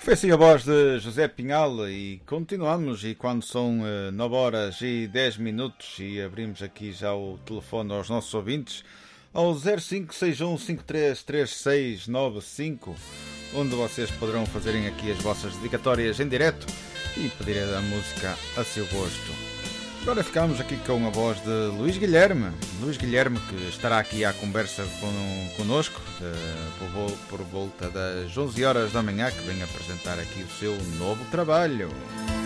Foi assim a voz de José Pinhal e continuamos. E quando são 9 horas e 10 minutos e abrimos aqui já o telefone aos nossos ouvintes ao 0561533695, onde vocês poderão fazerem aqui as vossas dedicatórias em direto e pedir a música a seu gosto. Agora ficamos aqui com a voz de Luís Guilherme, que estará aqui à conversa connosco por volta das 11 horas da manhã, que vem apresentar aqui o seu novo trabalho.